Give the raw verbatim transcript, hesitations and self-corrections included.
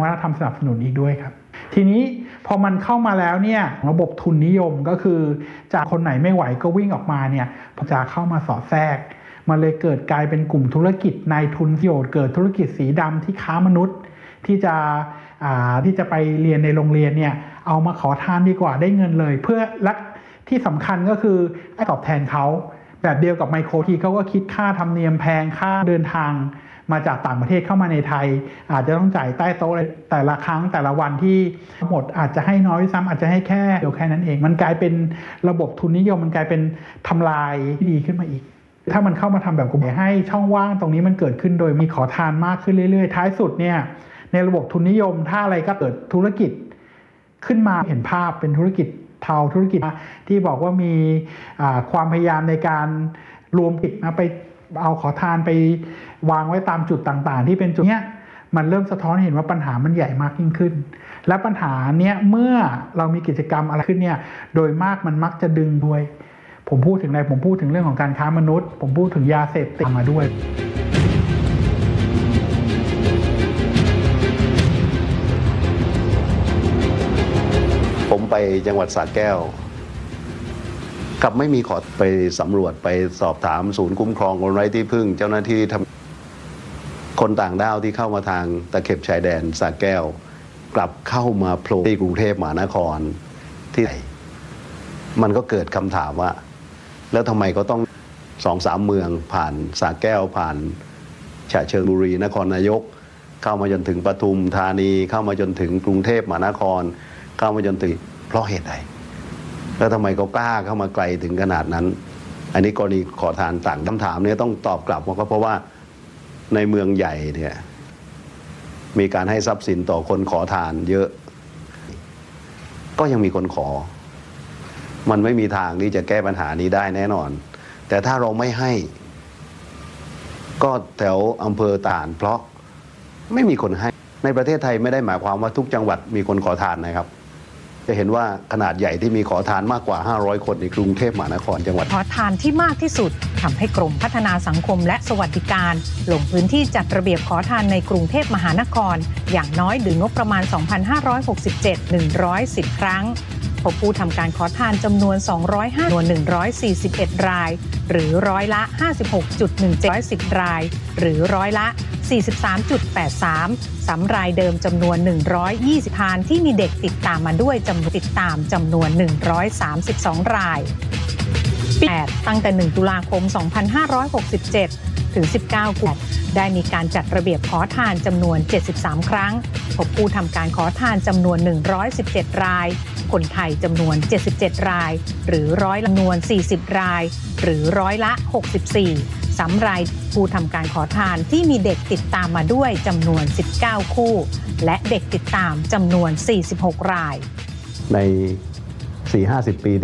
วัฒนธรรมสนับสนุนอีกด้วยครับทีนี้พอมันเข้ามาแล้วเนี่ยระบบทุนนิยมก็คือจากคนไหนไม่ไหวก็วิ่งออกมาเนี่ยจะเข้ามาสอดแทรกมันเลยเกิดกลายเป็นกลุ่มธุรกิจนายทุนที่เกิดธุรกิจสีดำที่ค้ามนุษย์ที่จะที่จะไปเรียนในโรงเรียนเนี่ยเอามาขอทานดีกว่าได้เงินเลยเพื่อและที่สำคัญก็คือให้ตอบแทนเขาแบบเดียวกับไมโครทีเขาก็คิดค่าธรรมเนียมแพงค่าเดินทางมาจากต่างประเทศเข้ามาในไทยอาจจะต้องจ่ายใต้โต๊ะแต่ละครั้งแต่ละวันที่หมดอาจจะให้น้อยซ้ำอาจจะให้แค่เดียวแค่นั้นเองมันกลายเป็นระบบทุนนิยมมันกลายเป็นทำลายที่ดีขึ้นมาอีกถ้ามันเข้ามาทำแบบกลุ่มให้ช่องว่างตรงนี้มันเกิดขึ้นโดยมีขอทานมากขึ้นเรื่อยๆท้ายสุดเนี่ยในระบบทุนนิยมถ้าอะไรก็เกิดธุรกิจขึ้นมาเห็นภาพเป็นธุรกิจเทาธุรกิจที่บอกว่ามีความพยายามในการรวมกิจนะไปเอาขอทานไปวางไว้ตามจุดต่างๆที่เป็นจุดเนี้ยมันเริ่มสะท้อนเห็นว่าปัญหามันใหญ่มากยิ่งขึ้นและปัญหาเนี้ยเมื่อเรามีกิจกรรมอะไรขึ้นเนี่ยโดยมากมันมักจะดึงด้วยผมพูดถึงอะไรผมพูดถึงเรื่องของการค้ามนุษย์ผมพูดถึงยาเสพติดมาด้วยผมไปจังหวัดสระแก้วกับไม่มีขอไปสำรวจไปสอบถามศูนย์คุ้มครองคนไร้ที่พึ่งเจ้าหน้าที่ทำคนต่างด้าวที่เข้ามาทางตะเข็บชายแดนสระแก้วกลับเข้ามาโผล่ที่กรุงเทพมหานครที่มันก็เกิดคำถามว่าแล้วทำไมก็ต้องสองสามเมืองผ่านสระแก้วผ่านฉะเชิงบุรีนครนายกเข้ามาจนถึงปทุมธานีเข้ามาจนถึงกรุงเทพมหานครเข้ามาจนถึงเพราะเหตุใดแล้วทำไมเขากล้าเข้ามาไกลถึงขนาดนั้นอันนี้กรณีขอทานต่างคำถามนี้ต้องตอบกลับว่าก็เพราะว่าในเมืองใหญ่เนี่ยมีการให้ทรัพย์สินต่อคนขอทานเยอะก็ยังมีคนขอมันไม่มีทางที่จะแก้ปัญหานี้ได้แน่นอนแต่ถ้าเราไม่ให้ก็แถวอำเภอตาดเพราะไม่มีคนให้ในประเทศไทยไม่ได้หมายความว่าทุกจังหวัดมีคนขอทานนะครับจะเห็นว่าขนาดใหญ่ที่มีขอทานมากกว่าห้าร้อยคนในกรุงเทพมหานครจังหวัดขอทานที่มากที่สุดทำให้กรมพัฒนาสังคมและสวัสดิการลงพื้นที่จัดระเบียบขอทานในกรุงเทพมหานครอย่างน้อยถึงงบประมาณ สองพันห้าร้อยหกสิบเจ็ด หนึ่งร้อยสิบ ครั้งพบผู้ทำการขอทานจำนวน สองร้อยห้า จำนวน หนึ่งร้อยสี่สิบเอ็ด รายหรือร้อยละ ห้าสิบหกจุดหนึ่งเจ็ด ร้อยสิบ รายหรือร้อยละ สี่สิบสามจุดแปดสาม สำรายเดิมจำนวนหนึ่งร้อยยี่สิบทานที่มีเด็กติดตามมาด้วยจำนวนติดตามจำนวนหนึ่งร้อยสามสิบสองรายแปดตั้งแต่หนึ่งตุลาคมสองพันห้าร้อยหกสิบเจ็ดถึงสิบเก้ากุมภาพันธ์ได้มีการจัดระเบียบขอทานจำนวนเจ็ดสิบสามครั้งพบผู้ทำการขอทานจำนวนหนึ่งร้อยสิบเจ็ดรายคนไทยจำนวนเจ็ดสิบเจ็ดรายหรือร้อยละจำนวนสี่สิบรายหรือร้อยละหกสิบสี่สำรายผู้ทำการขอทานที่มีเด็กติดตามมาด้วยจำนวนสิบเก้าคู่และเด็กติดตามจำนวนสี่สิบหกรายใน สี่ห้าสิบ ปี